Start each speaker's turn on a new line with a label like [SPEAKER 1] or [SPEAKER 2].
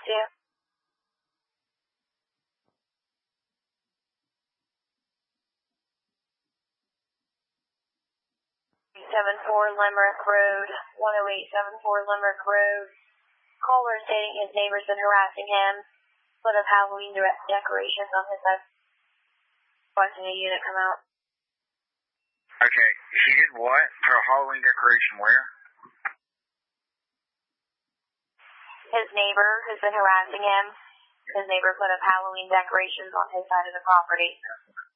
[SPEAKER 1] you. 74 Limerick Road, 10874 Limerick Road. Caller stating his neighbor's been harassing him. Put up Halloween decorations on his side. Watching a unit come out.
[SPEAKER 2] Okay, he did what? Put a Halloween decoration where?
[SPEAKER 1] His neighbor has been harassing him. His neighbor put up Halloween decorations on his side of the property.